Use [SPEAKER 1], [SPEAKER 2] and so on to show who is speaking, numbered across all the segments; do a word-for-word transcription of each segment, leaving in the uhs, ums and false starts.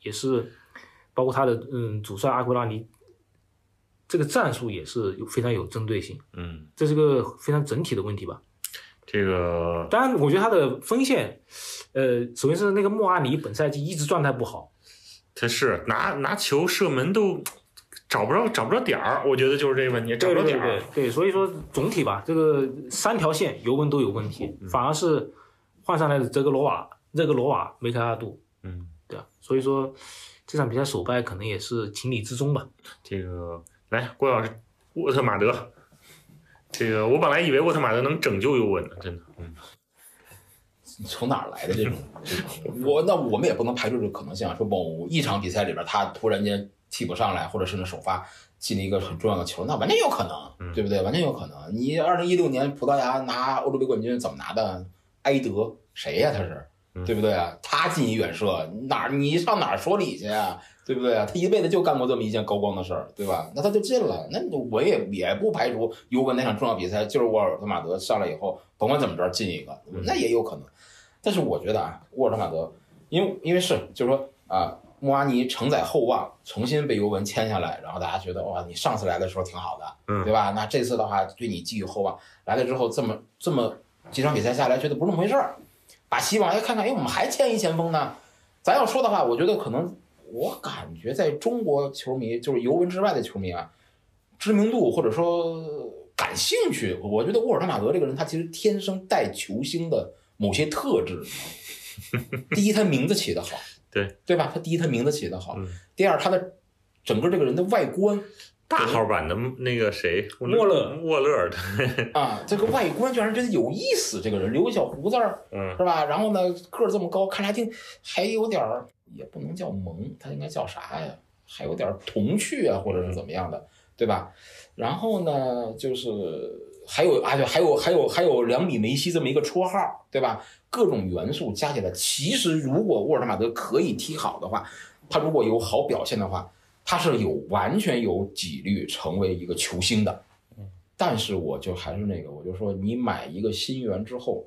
[SPEAKER 1] 也是包括他的嗯主帅阿奎拉尼，这个战术也是有非常有针对性。
[SPEAKER 2] 嗯，
[SPEAKER 1] 这是个非常整体的问题吧。
[SPEAKER 2] 这个
[SPEAKER 1] 当然，我觉得他的锋线，呃，首先是那个莫阿尼本赛季一直状态不好，
[SPEAKER 2] 他是拿拿球射门都找不着找不着点儿，我觉得就是这个问题，找不着点儿。
[SPEAKER 1] 对对对对，所以说总体吧，这个三条线尤文都有问题，
[SPEAKER 2] 嗯、
[SPEAKER 1] 反而是换上来的泽格罗瓦，这个罗瓦梅开二度，
[SPEAKER 2] 嗯，
[SPEAKER 1] 对啊，所以说这场比赛首败可能也是情理之中吧。
[SPEAKER 2] 这个来，郭老师，沃特马德。这个我本来以为沃特马德能拯救尤文呢，真的。嗯，
[SPEAKER 3] 从哪儿来的这种？我那我们也不能排除这个可能性啊，说某一场比赛里边他突然间替补上来，或者甚至首发进了一个很重要的球，那完全有可能，
[SPEAKER 2] 嗯、
[SPEAKER 3] 对不对？完全有可能。你二零一六年葡萄牙拿欧洲杯冠军怎么拿的？埃德谁呀、啊？他是，对不对啊？他进一远射，哪你上哪儿说理去啊？对不对啊？他一辈子就干过这么一件高光的事儿，对吧？那他就进了，那我也也不排除尤文那场重要比赛就是沃尔特马德上来以后，甭管怎么着进一个，那也有可能。但是我觉得啊，沃尔特马德，因为因为是就是说啊，莫阿尼承载厚望，重新被尤文签下来，然后大家觉得哇，你上次来的时候挺好的，
[SPEAKER 2] 嗯，
[SPEAKER 3] 对吧？那这次的话对你寄予厚望，来了之后这么这么几场比赛下来，觉得不是那么回事儿，把希望哎看看，哎我们还签一前锋呢。咱要说的话，我觉得可能。我感觉在中国球迷，就是尤文之外的球迷啊，知名度或者说感兴趣，我觉得沃尔特马德这个人，他其实天生带球星的某些特质。第一，他名字起得好，
[SPEAKER 2] 对
[SPEAKER 3] 对吧？他第一，他名字起得好；
[SPEAKER 2] 嗯、
[SPEAKER 3] 第二，他的整个这个人的外观，
[SPEAKER 2] 大号版的那个谁，
[SPEAKER 1] 沃勒
[SPEAKER 2] 沃勒的
[SPEAKER 3] 啊，这个外观就让人觉得有意思。这个人留个小胡子儿，
[SPEAKER 2] 嗯，
[SPEAKER 3] 是吧？然后呢，个儿这么高，看着还挺，还有点儿。也不能叫萌，他应该叫啥呀？还有点童趣啊，或者是怎么样的，对吧？然后呢，就是还有啊，对，还有还有还有两米梅西这么一个绰号，对吧？各种元素加起来，其实如果沃尔特马德可以踢好的话，他如果有好表现的话，他是有完全有几率成为一个球星的。但是我就还是那个，我就说你买一个新援之后，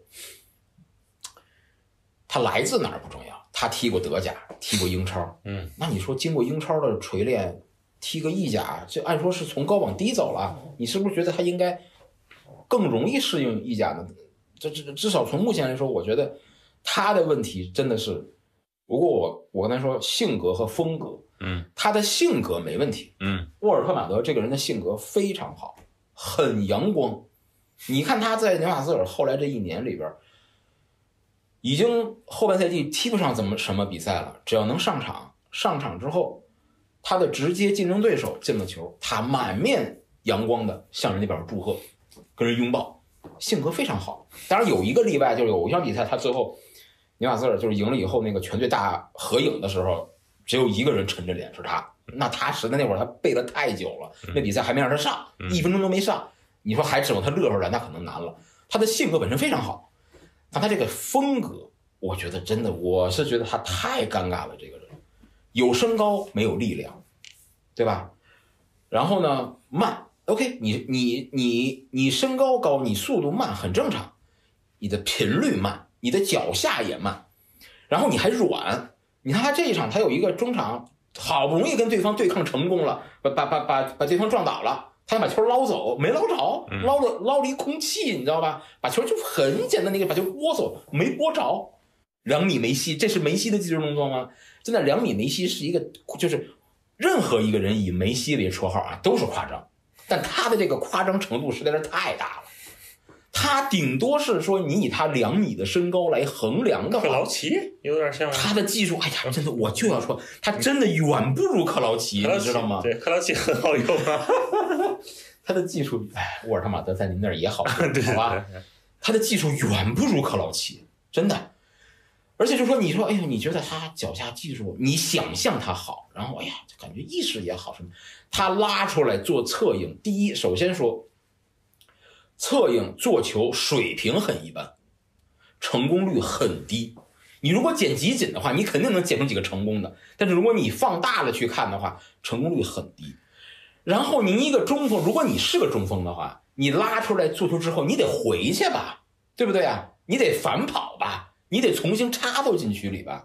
[SPEAKER 3] 他来自哪儿不重要。他踢过德甲，踢过英超，
[SPEAKER 2] 嗯，
[SPEAKER 3] 那你说经过英超的锤炼，踢个意甲，这按说是从高往低走了，你是不是觉得他应该更容易适应意甲呢？这这至少从目前来说，我觉得他的问题真的是，不过我我刚才说性格和风格，
[SPEAKER 2] 嗯，
[SPEAKER 3] 他的性格没问题，
[SPEAKER 2] 嗯，
[SPEAKER 3] 沃尔特马德这个人的性格非常好，很阳光。你看他在纽卡斯尔后来这一年里边。已经后半赛季踢不上怎么什么比赛了，只要能上场，上场之后，他的直接竞争对手进了球，他满面阳光的向人那边祝贺，跟人拥抱，性格非常好。当然有一个例外，就是有一场比赛他最后纽卡斯尔就是赢了以后，那个全队大合影的时候，只有一个人沉着脸是他，那他实在那会儿他背了太久了，那比赛还没让他上，一分钟都没上，你说还指望他乐出来，那可能难了。他的性格本身非常好。但他这个风格，我觉得真的，我是觉得他太尴尬了。这个人有身高没有力量，对吧？然后呢，慢 ，OK， 你你你你身高高，你速度慢很正常，你的频率慢，你的脚下也慢，然后你还软。你看他这一场，他有一个中场，好不容易跟对方对抗成功了，把把把把把对方撞倒了。他想把球捞走，没捞着，捞了捞了一空气，你知道吧？把球就很简单的一个把球拨走，没拨着。两米梅西，这是梅西的技术动作吗？真的，两米梅西是一个，就是任何一个人以梅西为绰号啊，都是夸张，但他的这个夸张程度实在是太大了。他顶多是说你以他两米的身高来衡量的话，
[SPEAKER 2] 克劳奇有点像
[SPEAKER 3] 他的技术，哎呀，真的，我就要说，他真的远不如克劳奇，你知道吗？
[SPEAKER 2] 对，克劳奇很好用啊。
[SPEAKER 3] 他的技术，哎，沃尔特马德在您那儿也好用，
[SPEAKER 2] 对，
[SPEAKER 3] 好吧？他的技术远不如克劳奇，真的。而且就说，你说，哎呦，你觉得他脚下技术，你想象他好，然后哎呀，就感觉意识也好什么，他拉出来做策应，第一，首先说，策应做球水平很一般，成功率很低。你如果捡集锦的话，你肯定能捡出几个成功的，但是如果你放大了去看的话，成功率很低。然后你一个中锋，如果你是个中锋的话，你拉出来做球之后，你得回去吧，对不对啊？你得反跑吧，你得重新插到禁区里吧。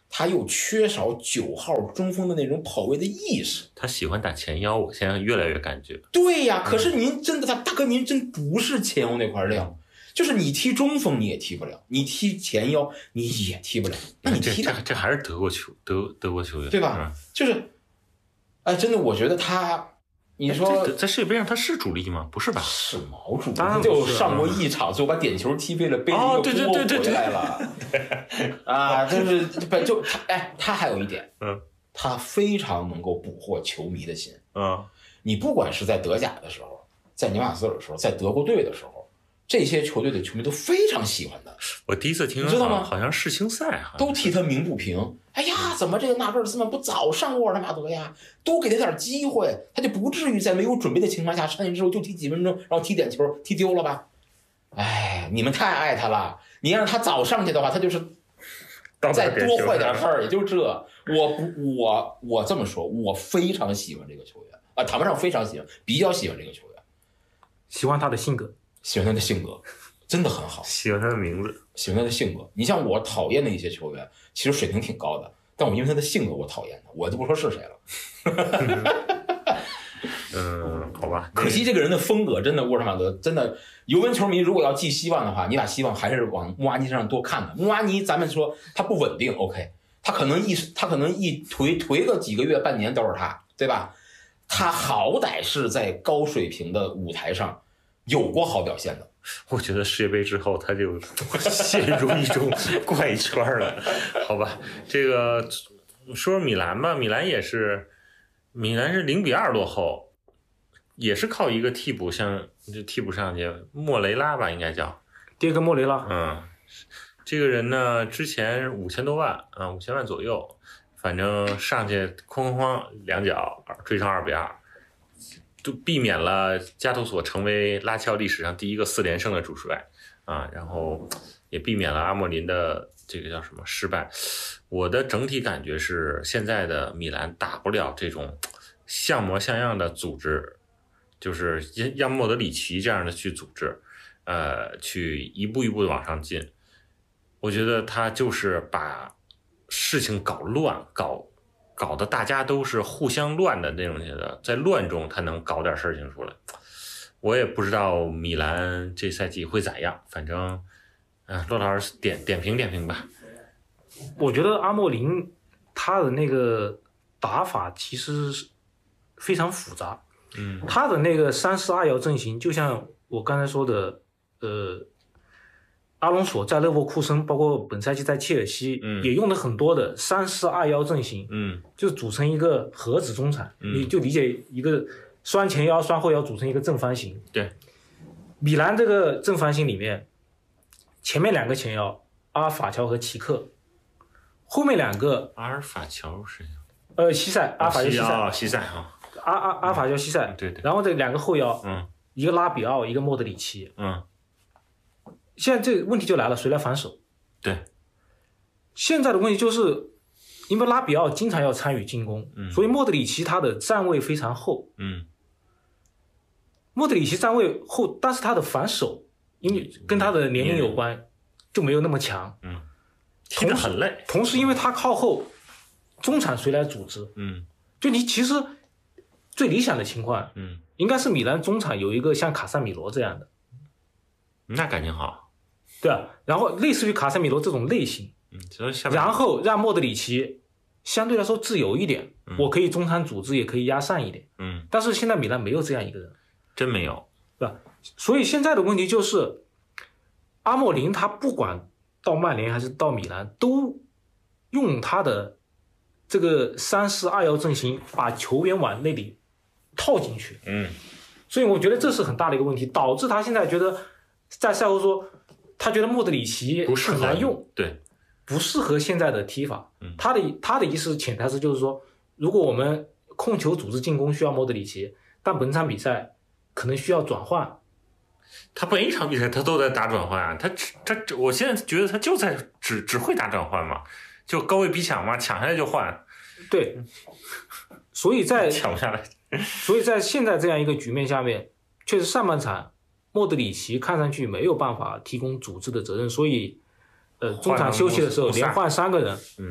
[SPEAKER 3] 他又缺少九号中锋的那种跑位的意识。
[SPEAKER 2] 他喜欢打前腰，我现在越来越感觉。
[SPEAKER 3] 对呀，可是您真的，他大哥，您真不是前腰那块料，就是你踢中锋你也踢不了，你踢前腰你也踢不了，那你踢
[SPEAKER 2] 这这这还是德国球德德国球员
[SPEAKER 3] 对吧？嗯、就是，哎，真的，我觉得他。你说
[SPEAKER 2] 在世界杯上他是主力吗？不是吧？
[SPEAKER 3] 是毛主席就上过一场，就把点球踢飞了，背着一个锅回来了。啊，就是不就他哎，他还有一点，
[SPEAKER 2] 嗯，
[SPEAKER 3] 他非常能够捕获球迷的心。
[SPEAKER 2] 嗯，
[SPEAKER 3] 你不管是在德甲的时候，在纽卡斯尔的时候，在德国队的时候，这些球队的球迷都非常喜欢他。
[SPEAKER 2] 我第一次听，
[SPEAKER 3] 你知道吗？
[SPEAKER 2] 好像世青赛
[SPEAKER 3] 都替他鸣不平。哎呀，怎么这个纳格尔斯曼不早上沃尔特马德呀？多给他点机会，他就不至于在没有准备的情况下上去之后就踢几分钟，然后踢点球踢丢了吧？哎，你们太爱他了！你让他早上去的话，他就是再多坏点事儿，也就这。我不，我我这么说，我非常喜欢这个球员啊，谈不上非常喜欢，比较喜欢这个球员，
[SPEAKER 1] 喜欢他的性格，
[SPEAKER 3] 喜欢他的性格。真的很好，
[SPEAKER 2] 喜欢他的名字，
[SPEAKER 3] 喜欢他的性格。你像我讨厌的一些球员，其实水平挺高的，但我因为他的性格我讨厌他，我就不说是谁了。
[SPEAKER 2] 嗯，好吧。
[SPEAKER 3] 可惜这个人的风格真的，沃尔特马德真的，尤文球迷如果要寄希望的话，你把希望还是往穆阿尼身上多看看。穆阿尼，咱们说他不稳定 ，OK， 他可能一他可能一颓颓个几个月、半年都是他，对吧？他好歹是在高水平的舞台上有过好表现的。
[SPEAKER 2] 我觉得世界杯之后他就陷入一种怪圈了，好吧？这个说说米兰吧，米兰也是，米兰是零比二落后，也是靠一个替补像就替补上去莫雷拉吧，应该叫
[SPEAKER 1] 迭戈莫雷拉。
[SPEAKER 2] 嗯，这个人呢，之前五千多万啊，五千万左右，反正上去哐哐哐两脚追上二比二。就避免了加图索成为拉齐奥历史上第一个四连胜的主帅啊，然后也避免了阿莫林的这个叫什么失败。我的整体感觉是，现在的米兰打不了这种像模像样的组织，就是像莫德里奇这样的去组织，呃，去一步一步的往上进。我觉得他就是把事情搞乱，搞。搞得大家都是互相乱的那种的，在乱中他能搞点事情出来。我也不知道米兰这赛季会咋样，反正，嗯、呃，骆老师点点评点评吧。
[SPEAKER 1] 我觉得阿莫林他的那个打法其实是非常复杂，
[SPEAKER 2] 嗯，
[SPEAKER 1] 他的那个三四二幺阵型，就像我刚才说的，呃。阿隆索在勒沃库森，包括本赛季在切尔西，
[SPEAKER 2] 嗯，
[SPEAKER 1] 也用了很多的三四二幺阵型，
[SPEAKER 2] 嗯，
[SPEAKER 1] 就组成一个盒子中场，
[SPEAKER 2] 嗯，
[SPEAKER 1] 你就理解一个双前腰、双后腰组成一个正方形。
[SPEAKER 2] 对，
[SPEAKER 1] 米兰这个正方形里面，前面两个前腰阿尔法乔和齐克，后面两个
[SPEAKER 2] 阿尔法乔是谁？
[SPEAKER 1] 呃，西塞，阿尔法乔西塞，
[SPEAKER 2] 哦，西塞啊，
[SPEAKER 1] 阿阿阿尔法乔西塞，
[SPEAKER 2] 对对。
[SPEAKER 1] 然后这两个后腰，
[SPEAKER 2] 嗯，
[SPEAKER 1] 一个拉比奥，一个莫德里奇，
[SPEAKER 2] 嗯。
[SPEAKER 1] 现在这个问题就来了，谁来防守？
[SPEAKER 2] 对，
[SPEAKER 1] 现在的问题就是，因为拉比奥经常要参与进攻，
[SPEAKER 2] 嗯，
[SPEAKER 1] 所以莫德里奇他的站位非常厚，
[SPEAKER 2] 嗯，
[SPEAKER 1] 莫德里奇站位厚，但是他的防守，因为跟他的年龄有关，嗯、就没有那么强，
[SPEAKER 2] 嗯，踢得很累。
[SPEAKER 1] 同时，因为他靠后，中场谁来组织？
[SPEAKER 2] 嗯，
[SPEAKER 1] 就你其实最理想的情况，
[SPEAKER 2] 嗯，
[SPEAKER 1] 应该是米兰中场有一个像卡塞米罗这样的，
[SPEAKER 2] 那感情好。
[SPEAKER 1] 对啊，然后类似于卡塞米罗这种类型，
[SPEAKER 2] 嗯，
[SPEAKER 1] 然后让莫德里奇相对来说自由一点，
[SPEAKER 2] 嗯、
[SPEAKER 1] 我可以中场组织，也可以压上一点，
[SPEAKER 2] 嗯，
[SPEAKER 1] 但是现在米兰没有这样一个人，
[SPEAKER 2] 真没有，
[SPEAKER 1] 对吧？所以现在的问题就是，阿莫林他不管到曼联还是到米兰，都用他的这个三四二幺阵型把球员往那里套进去，
[SPEAKER 2] 嗯，
[SPEAKER 1] 所以我觉得这是很大的一个问题，导致他现在觉得在赛后说。他觉得莫德里奇很难用，
[SPEAKER 2] 对，
[SPEAKER 1] 不适合现在的踢法。
[SPEAKER 2] 嗯、
[SPEAKER 1] 他的他的意思潜台词就是说，如果我们控球组织进攻需要莫德里奇，但本场比赛可能需要转换。
[SPEAKER 2] 他每一场比赛他都在打转换啊，他他我现在觉得他就在只只会打转换嘛，就高位逼抢嘛，抢下来就换。
[SPEAKER 1] 对，所以在
[SPEAKER 2] 抢不下来，
[SPEAKER 1] 所以在现在这样一个局面下面，确实上半场。莫德里奇看上去没有办法提供组织的责任，所以，呃，中场休息的时候连换三个人，
[SPEAKER 2] 嗯，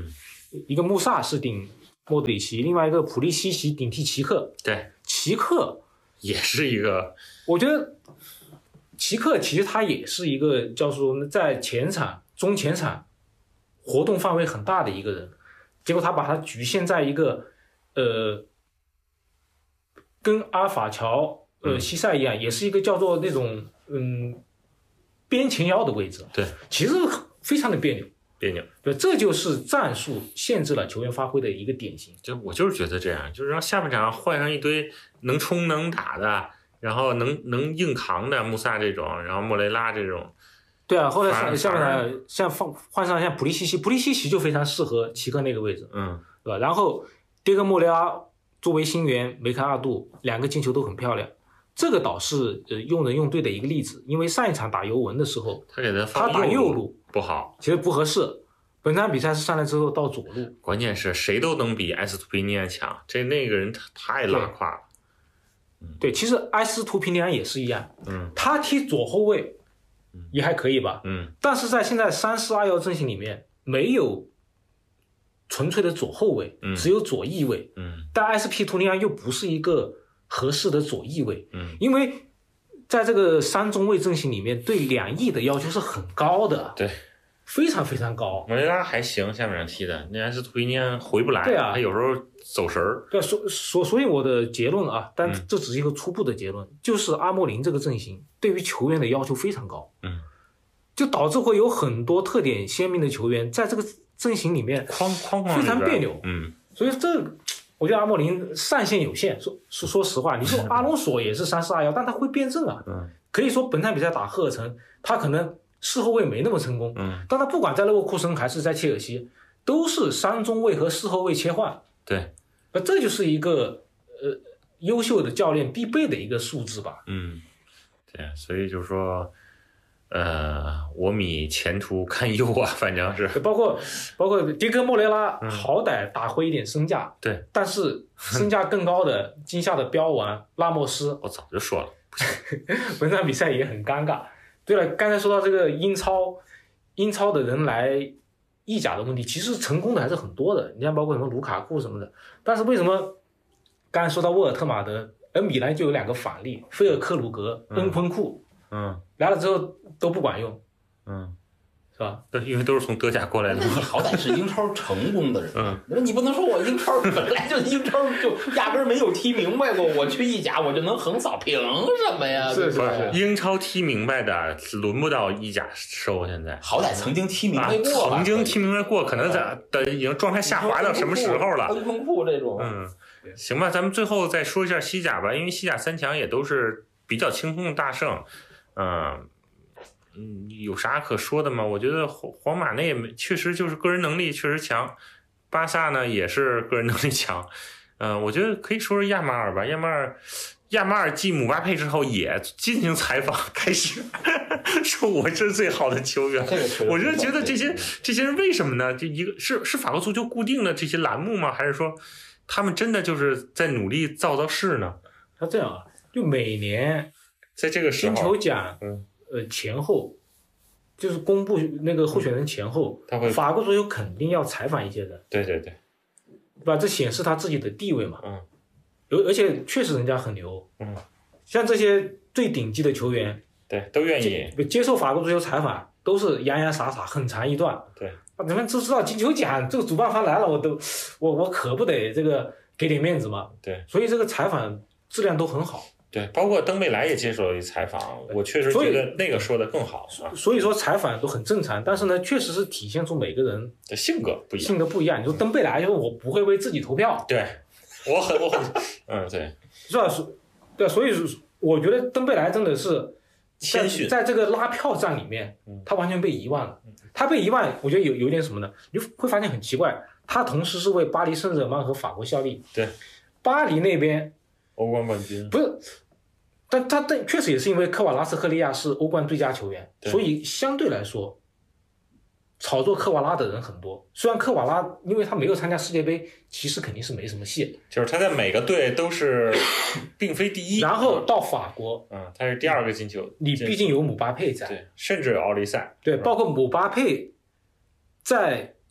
[SPEAKER 1] 一个穆萨是顶莫德里奇，另外一个普利西奇顶替齐克。
[SPEAKER 2] 对，
[SPEAKER 1] 齐克
[SPEAKER 2] 也是一个，
[SPEAKER 1] 我觉得齐克其实他也是一个叫做在前场、中前场活动范围很大的一个人，结果他把他局限在一个呃，跟阿尔法乔、呃西塞一样，也是一个叫做那种嗯边前腰的位置。
[SPEAKER 2] 对，
[SPEAKER 1] 其实非常的别扭。
[SPEAKER 2] 别扭，
[SPEAKER 1] 对，这就是战术限制了球员发挥的一个典型。
[SPEAKER 2] 就我就是觉得这样，就是让下半场换上一堆能冲能打的，然后能能硬扛的穆萨这种，然后莫雷拉这种。
[SPEAKER 1] 对啊，后来下下半场像放换上像普利西奇，普利西奇就非常适合齐克那个位置，
[SPEAKER 2] 嗯，
[SPEAKER 1] 对吧？然后迭戈莫雷拉作为新援，梅开二度，两个进球都很漂亮。这个倒是呃用人用对的一个例子，因为上一场打尤文的时候，
[SPEAKER 2] 他给他
[SPEAKER 1] 他打右路
[SPEAKER 2] 不好，
[SPEAKER 1] 其实不合适。本场比赛是上来之后到左路，
[SPEAKER 2] 关键是谁都能比埃斯图皮尼安强，这那个人太拉胯了。
[SPEAKER 1] 对，其实埃斯图皮尼安也是一样，
[SPEAKER 2] 嗯，
[SPEAKER 1] 他踢左后卫也还可以吧，
[SPEAKER 2] 嗯，
[SPEAKER 1] 但是在现在三四二幺阵型里面没有纯粹的左后卫，
[SPEAKER 2] 嗯，
[SPEAKER 1] 只有左翼卫，
[SPEAKER 2] 嗯，
[SPEAKER 1] 但埃斯皮图尼安又不是一个合适的左翼卫，
[SPEAKER 2] 嗯，
[SPEAKER 1] 因为在这个三中卫阵型里面对两翼的要求是很高的，
[SPEAKER 2] 对。
[SPEAKER 1] 非常非常高。
[SPEAKER 2] 莫雷拉还行，下半场踢的那埃斯图皮尼安回不来，
[SPEAKER 1] 对啊，
[SPEAKER 2] 他有时候走神儿。
[SPEAKER 1] 对，所所所以我的结论啊，但
[SPEAKER 2] 嗯
[SPEAKER 1] 这只是一个初步的结论，就是阿莫林这个阵型对于球员的要求非常高，
[SPEAKER 2] 嗯，
[SPEAKER 1] 就导致会有很多特点鲜明的球员在这个阵型里面
[SPEAKER 2] 框框框
[SPEAKER 1] 非常别扭，
[SPEAKER 2] 嗯，
[SPEAKER 1] 所以这我觉得阿莫林上限有限。说说说实话，你说阿隆索也是三四二幺，但他会变阵啊，
[SPEAKER 2] 嗯，
[SPEAKER 1] 可以说本场比赛打赫尔城，他可能四后卫没那么成功，
[SPEAKER 2] 嗯，
[SPEAKER 1] 但他不管在勒沃库森还是在切尔西，都是三中卫和四后卫切换，
[SPEAKER 2] 对，
[SPEAKER 1] 呃，这就是一个呃优秀的教练必备的一个素质吧。
[SPEAKER 2] 嗯，对，所以就是说，呃，我米前途堪忧啊，反正是，
[SPEAKER 1] 包括包括迭戈莫雷拉，
[SPEAKER 2] 嗯
[SPEAKER 1] 好歹打回一点身价，
[SPEAKER 2] 对，
[SPEAKER 1] 但是身价更高的今夏的标王拉莫斯，
[SPEAKER 2] 我早就说了，
[SPEAKER 1] 本场比赛也很尴尬。对了，刚才说到这个英超，英超的人来意甲的问题，其实成功的还是很多的。你像包括什么卢卡库什么的，但是为什么刚才说到沃尔特马德，而米兰就有两个反例，菲尔克鲁格、恩昆库，
[SPEAKER 2] 嗯，
[SPEAKER 1] 来了之后都不管用，
[SPEAKER 2] 嗯，
[SPEAKER 1] 是吧？
[SPEAKER 2] 对，因为都是从德甲过来的嘛。
[SPEAKER 3] 那你好歹是英超成功的人，
[SPEAKER 2] 嗯，
[SPEAKER 3] 那你不能说我英超本来就英超就压根儿没有踢明白过，我去意甲我就能横扫，凭什么呀？
[SPEAKER 1] 是是是
[SPEAKER 2] 英超踢明白的，轮不到意甲收。现在
[SPEAKER 3] 好歹曾经踢明白过、
[SPEAKER 2] 啊，曾经踢明白过，可能在的已经状态下滑到什么时候了？
[SPEAKER 3] 恩昆库这种，
[SPEAKER 2] 嗯，行吧，咱们最后再说一下西甲吧，因为西甲三强也都是比较轻松的大胜，嗯。嗯，有啥可说的吗？我觉得皇皇马那也没，确实就是个人能力确实强，巴萨呢也是个人能力强，嗯、呃，我觉得可以说说亚马尔吧。亚马尔，亚马尔继姆巴佩之后也进行采访，开始说我是最好的球员。我就觉得这些这些人为什么呢？就一个是是法国足球固定的这些栏目吗？还是说他们真的就是在努力造造势呢？
[SPEAKER 1] 他这样啊，就每年
[SPEAKER 2] 在这个时候
[SPEAKER 1] 金球奖，
[SPEAKER 2] 嗯。
[SPEAKER 1] 呃，前后就是公布那个候选人前后，
[SPEAKER 2] 他会
[SPEAKER 1] 法国足球肯定要采访一些人，
[SPEAKER 2] 对对对，
[SPEAKER 1] 对吧？这显示他自己的地位嘛。
[SPEAKER 2] 嗯，
[SPEAKER 1] 而而且确实人家很牛。
[SPEAKER 2] 嗯，
[SPEAKER 1] 像这些最顶级的球员，
[SPEAKER 2] 对，都愿意
[SPEAKER 1] 接, 接受法国足球采访，都是洋洋洒洒很长一段。
[SPEAKER 2] 对，
[SPEAKER 1] 你们知知道金球奖这个主办方来了，我都我我可不得这个给点面子嘛。
[SPEAKER 2] 对，
[SPEAKER 1] 所以这个采访质量都很好。
[SPEAKER 2] 对，包括登贝莱也接受了一采访，我确实觉得那个说的更好啊。
[SPEAKER 1] 所以说采访都很正常，但是呢，确实是体现出每个人
[SPEAKER 2] 的性格不一样，
[SPEAKER 1] 性格不一样。你说登贝莱，就是我不会为自己投票，
[SPEAKER 2] 对我很我很嗯对，
[SPEAKER 1] 是吧？对，所以我觉得登贝莱真的是
[SPEAKER 2] 谦逊，
[SPEAKER 1] 在这个拉票战里面，他完全被遗忘了。他被遗忘，我觉得有有点什么呢？你会发现很奇怪，他同时是为巴黎圣日耳曼和法国效力。
[SPEAKER 2] 对，
[SPEAKER 1] 巴黎那边。
[SPEAKER 2] 欧冠冠军
[SPEAKER 1] 不是，但他但确实也是因为科瓦拉斯赫利亚是欧冠最佳球员，所以相对来说，炒作科瓦拉的人很多。虽然科瓦拉因为他没有参加世界杯，其实肯定是没什么戏，
[SPEAKER 2] 就是他在每个队都是并非第一。
[SPEAKER 1] 然后到法国，
[SPEAKER 2] 嗯，他是第二个进球，
[SPEAKER 1] 你毕竟有姆巴佩在，
[SPEAKER 2] 对，甚至有奥利赛，
[SPEAKER 1] 对，包括姆巴佩在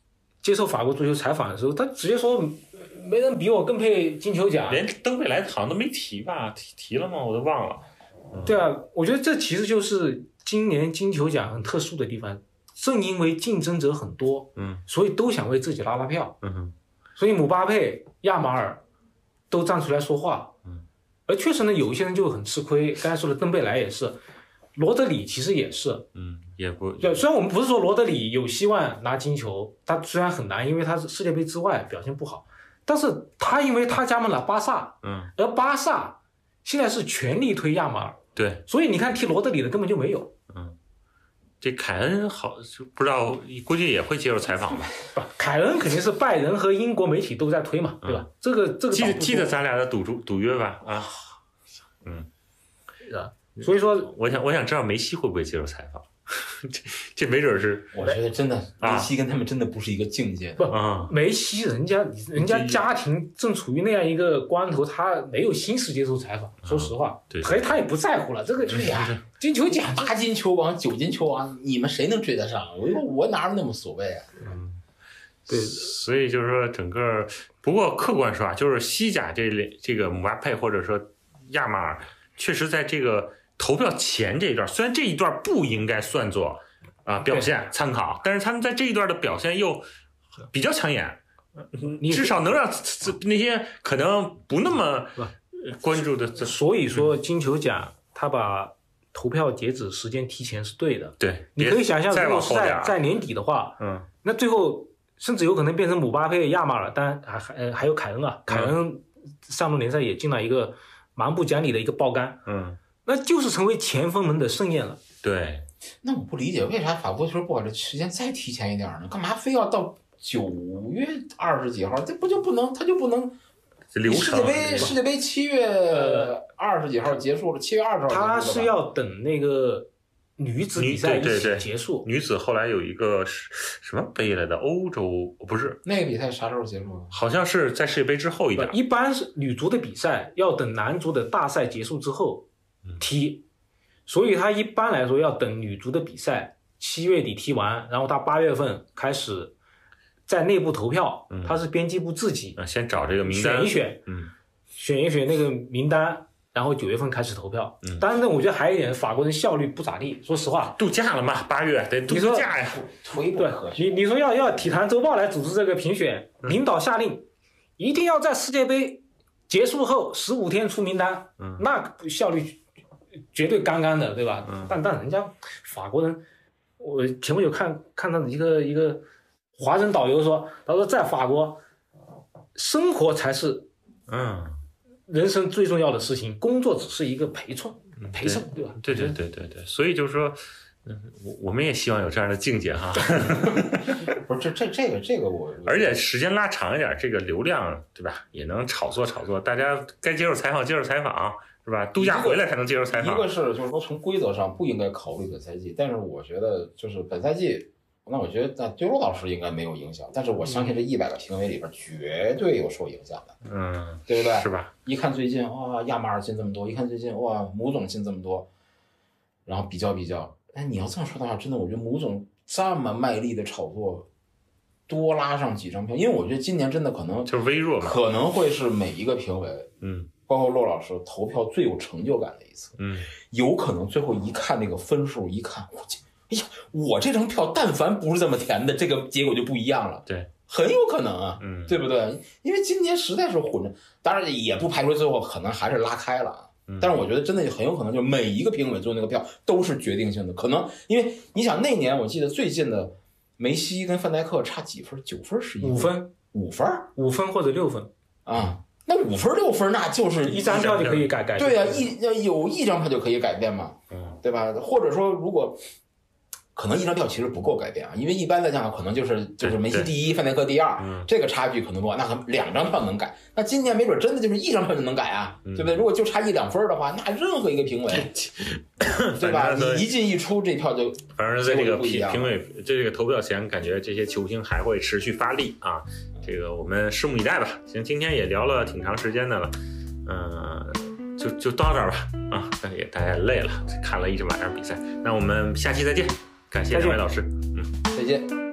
[SPEAKER 1] 接受法国足球采访的时候，他直接说没人比我更配金球奖，
[SPEAKER 2] 连登贝莱好像都没提吧？提提了吗？我都忘了。嗯、
[SPEAKER 1] 对啊，我觉得这其实就是今年金球奖很特殊的地方，正因为竞争者很多，
[SPEAKER 2] 嗯，
[SPEAKER 1] 所以都想为自己拉拉票，
[SPEAKER 2] 嗯哼，
[SPEAKER 1] 所以姆巴佩、亚马尔都站出来说话，
[SPEAKER 2] 嗯，
[SPEAKER 1] 而确实呢，有一些人就很吃亏，刚才说的登贝莱也是，罗德里其实也是，
[SPEAKER 2] 嗯，也不，
[SPEAKER 1] 对，虽然我们不是说罗德里有希望拿金球，他虽然很难，因为他是世界杯之外表现不好，但是他因为他加盟了巴萨，
[SPEAKER 2] 嗯，
[SPEAKER 1] 而巴萨现在是全力推亚马尔，
[SPEAKER 2] 对，
[SPEAKER 1] 所以你看踢罗德里的根本就没有，
[SPEAKER 2] 嗯，这凯恩好不知道，估计也会接受采访吧？
[SPEAKER 1] 不，凯恩肯定是拜仁和英国媒体都在推嘛，对吧？
[SPEAKER 2] 嗯、
[SPEAKER 1] 这个这个
[SPEAKER 2] 记得记得咱俩的赌注赌约吧？啊，嗯，
[SPEAKER 1] 是吧？所以说，
[SPEAKER 2] 我想我想知道梅西会不会接受采访。这这没准是，
[SPEAKER 3] 我觉得真的梅西跟他们真的不是一个境界。
[SPEAKER 1] 不，
[SPEAKER 2] 啊，
[SPEAKER 1] 梅西人家人家家庭正处于那样一个关头，他没有心思接受采访。说实话，
[SPEAKER 2] 对，
[SPEAKER 1] 所以他也不在乎了。这个
[SPEAKER 3] 对呀，
[SPEAKER 1] 金球奖
[SPEAKER 3] 八金球王、九金球王，你们谁能追得上？我我哪有那么所谓啊？
[SPEAKER 2] 嗯，
[SPEAKER 1] 对，
[SPEAKER 2] 所以就是说，整个不过客观说啊，就是西甲这类这个姆巴佩或者说亚马尔，确实在这个投票前这一段，虽然这一段不应该算作啊表现参考，但是他们在这一段的表现又比较抢眼，至少能让那些可能不那么关注的。
[SPEAKER 1] 所以说金球奖他把投票截止时间提前是对的。
[SPEAKER 2] 对，
[SPEAKER 1] 你可以想象，如果是在在年底的话，
[SPEAKER 2] 嗯，
[SPEAKER 1] 那最后甚至有可能变成姆巴佩、亚马尔，当然还还还有凯恩啊，凯恩上轮联赛也进了一个蛮不讲理的一个爆杆，
[SPEAKER 2] 嗯。
[SPEAKER 1] 那就是成为前锋们的盛宴了。
[SPEAKER 2] 对，
[SPEAKER 3] 那我不理解为啥法国球不把这时间再提前一点呢？干嘛非要到九月二十几号？这不就不能？他就不能？
[SPEAKER 2] 流程
[SPEAKER 3] 世界杯世界杯七月二十几号结束了，七月二十号
[SPEAKER 1] 他是要等那个女子比赛一起结束。
[SPEAKER 2] 女子后来有一个什么杯来的？欧洲不是
[SPEAKER 3] 那个比赛啥时候结束的？
[SPEAKER 2] 好像是在世界杯之后一点。
[SPEAKER 1] 一般是女足的比赛要等男足的大赛结束之后踢，所以他一般来说要等女足的比赛七月底踢完，然后他八月份开始在内部投票，
[SPEAKER 2] 嗯、
[SPEAKER 1] 他是编辑部自己
[SPEAKER 2] 啊先找这个名单
[SPEAKER 1] 选一选，
[SPEAKER 2] 嗯，
[SPEAKER 1] 选一选那个名单，然后九月份开始投票。
[SPEAKER 2] 嗯，
[SPEAKER 1] 当然呢，我觉得还有一点，法国人效率不咋地，说实话。
[SPEAKER 2] 度假了嘛，八月得度假呀。
[SPEAKER 3] 推不可
[SPEAKER 1] 你你说要要体坛周报来组织这个评选，
[SPEAKER 2] 嗯、
[SPEAKER 1] 领导下令，一定要在世界杯结束后十五天出名单，
[SPEAKER 2] 嗯，
[SPEAKER 1] 那效率绝对杠杠的，对吧？
[SPEAKER 2] 嗯，
[SPEAKER 1] 但但人家法国人，我前不久看看到一个一个华人导游说，他说在法国，生活才是
[SPEAKER 2] 嗯
[SPEAKER 1] 人生最重要的事情，工作只是一个陪衬陪衬，对吧？
[SPEAKER 2] 对对对对对，所以就是说，嗯，我我们也希望有这样的境界哈。
[SPEAKER 3] 不是这这这个这个我，
[SPEAKER 2] 而且时间拉长一点，这个流量对吧，也能炒作炒作，大家该接受采访接受采访。是吧？度假回来才能接受采访。
[SPEAKER 3] 一个是就是说从规则上不应该考虑本赛季，但是我觉得就是本赛季，那我觉得那丢罗老师应该没有影响，但是我相信这一百个评委里边绝对有受影响的，
[SPEAKER 2] 嗯，
[SPEAKER 3] 对不对？
[SPEAKER 2] 是吧？
[SPEAKER 3] 一看最近哇，亚马尔进这么多，一看最近哇，姆总进这么多，然后比较比较，哎，你要这么说的话，真的我觉得姆总这么卖力的炒作，多拉上几张票，因为我觉得今年真的可能
[SPEAKER 2] 就是微弱嘛，
[SPEAKER 3] 可能会是每一个评委，
[SPEAKER 2] 嗯。
[SPEAKER 3] 包括骆老师投票最有成就感的一次，
[SPEAKER 2] 嗯，
[SPEAKER 3] 有可能最后一看那个分数，一看，我这，哎呀，我这张票但凡不是这么填的，这个结果就不一样了，
[SPEAKER 2] 对，
[SPEAKER 3] 很有可能啊，
[SPEAKER 2] 嗯，
[SPEAKER 3] 对不对？因为今年实在是混着，当然也不排除最后可能还是拉开了啊，
[SPEAKER 2] 嗯，
[SPEAKER 3] 但是我觉得真的很有可能，就每一个评委做那个票都是决定性的，可能因为你想那年我记得最近的梅西跟范戴克差几分？九分、十一分、
[SPEAKER 1] 五分、
[SPEAKER 3] 五分、
[SPEAKER 1] 五分或者六分
[SPEAKER 3] 啊。那五分六分那就是
[SPEAKER 1] 一张票就可以改改
[SPEAKER 3] 对呀、啊，一有一张票就可以改变嘛，
[SPEAKER 2] 嗯，
[SPEAKER 3] 对吧？或者说如果可能一张票其实不够改变啊，因为一般来讲可能就是就是梅西第一，范戴克第二，
[SPEAKER 2] 嗯，
[SPEAKER 3] 这个差距可能不高，那可能两张票能改。那今年没准真的就是一张票就能改啊，
[SPEAKER 2] 嗯、
[SPEAKER 3] 对不对？如果就差一两分的话，那任何一个评委，对吧？你一进一出这票就
[SPEAKER 2] 反正在这个评评委这个投票前，感觉这些球星还会持续发力啊。这个我们拭目以待吧。行，今天也聊了挺长时间的了，嗯、呃，就就到这儿吧。啊，也大家累了，看了一整晚上比赛。那我们下期再见，感谢两位老师，嗯，
[SPEAKER 3] 再见。